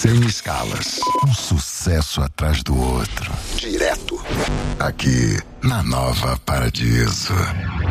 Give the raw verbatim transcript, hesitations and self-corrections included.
Sem escalas, um sucesso atrás do outro, direto, aqui na Nova Paradiso.